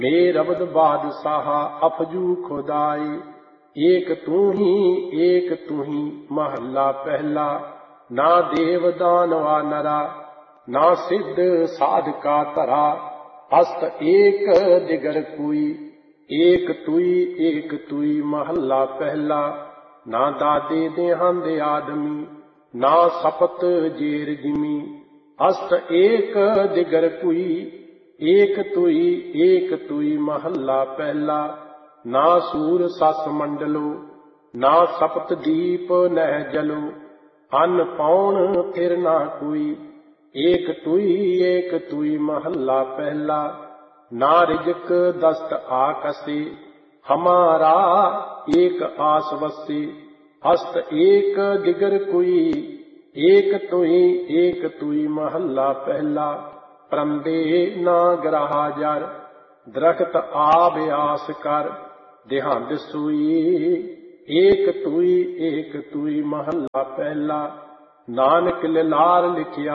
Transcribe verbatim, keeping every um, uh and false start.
मेर अवध बादशाह अफजू खुदाई। एक तू ही एक तू ही महला पहला। ना देव दानवा नरा ना सिद्ध साधका तरा। अस्त एक दिगर कोई एक तुई एक तुई महला पहला। ना दादे देहां दे आदमी ना सपत जेर जिमी। अस्त एक दिगर कोई एक तुई एक तुई महला पहला। ना सूर सस मंडलो ना सपत दीप नह जलो। अन्न पाउन फिर ना कोई एक तुई एक तुई महला पहला। ना रिजक दस्त आकसे हमारा एक आस वसे। अस्त एक दिगर कोई एक तुई एक तुई महला पहला। परंदे ना ग्राहा जर दरख्त आब आस कर। देहांद सोई एक तुई एक तुई महला पहला। नानक लिलार लिखिया